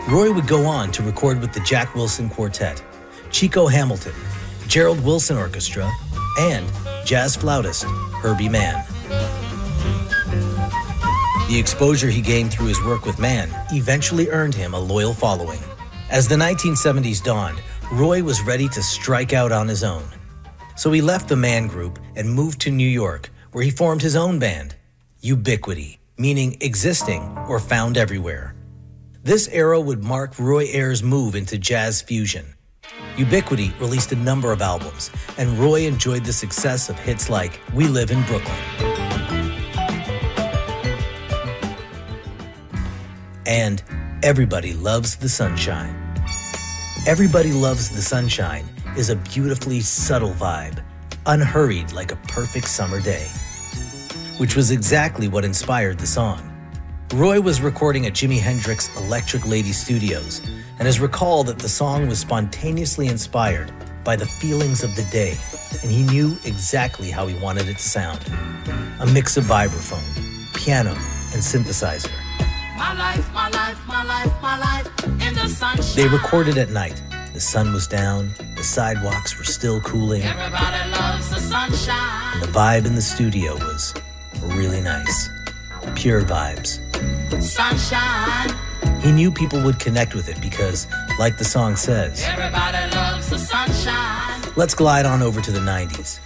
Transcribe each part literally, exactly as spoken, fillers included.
Roy would go on to record with the Jack Wilson Quartet, Chico Hamilton, Gerald Wilson Orchestra, and jazz flautist Herbie Mann. The exposure he gained through his work with Mann eventually earned him a loyal following. As the nineteen seventies dawned, Roy was ready to strike out on his own. So he left the Mann Group and moved to New York, where he formed his own band, Ubiquity, meaning existing or found everywhere. This era would mark Roy Ayers' move into jazz fusion. Ubiquity released a number of albums, and Roy enjoyed the success of hits like We Live in Brooklyn and Everybody Loves the Sunshine. Everybody Loves the Sunshine is a beautifully subtle vibe, unhurried like a perfect summer day, which was exactly what inspired the song. Roy was recording at Jimi Hendrix Electric Lady Studios and has recalled that the song was spontaneously inspired by the feelings of the day, and he knew exactly how he wanted it to sound. A mix of vibraphone, piano, and synthesizer. My life, my life, my life, my life in the sunshine. They recorded at night. The sun was down, the sidewalks were still cooling. Everybody loves the sunshine. And the vibe in the studio was really nice. Pure vibes. Sunshine. He knew people would connect with it because, like the song says, everybody loves the sunshine. Let's glide on over to the nineties.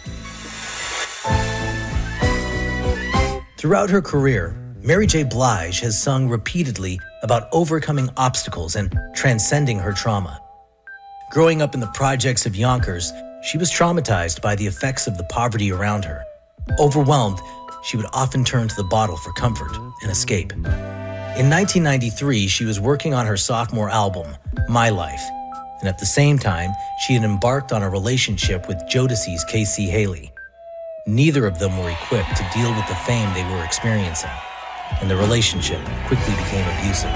Throughout her career, Mary J. Blige has sung repeatedly about overcoming obstacles and transcending her trauma. Growing up in the projects of Yonkers, she was traumatized by the effects of the poverty around her. Overwhelmed, she would often turn to the bottle for comfort and escape. In nineteen ninety-three, she was working on her sophomore album, My Life, and at the same time, she had embarked on a relationship with Jodeci's Casey Haley. Neither of them were equipped to deal with the fame they were experiencing, and the relationship quickly became abusive.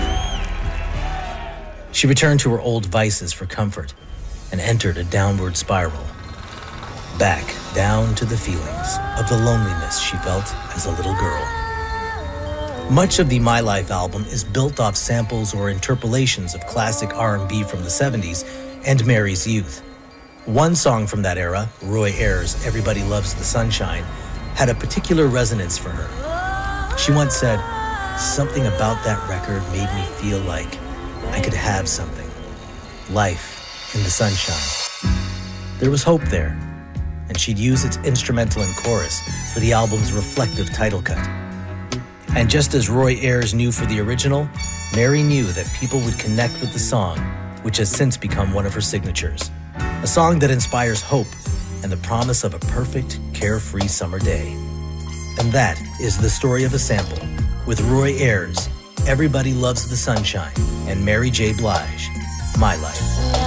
She returned to her old vices for comfort and entered a downward spiral, back down to the feelings of the loneliness she felt as a little girl. Much of the My Life album is built off samples or interpolations of classic R and B from the seventies and Mary's youth. One song from that era, Roy Ayers' Everybody Loves the Sunshine, had a particular resonance for her. She once said, "Something about that record made me feel like I could have something. Life in the sunshine." There was hope there, and she'd use its instrumental and chorus for the album's reflective title cut. And just as Roy Ayers knew for the original, Mary knew that people would connect with the song, which has since become one of her signatures. A song that inspires hope and the promise of a perfect, carefree summer day. And that is the story of a sample with Roy Ayers, Everybody Loves the Sunshine, and Mary J. Blige, My Life.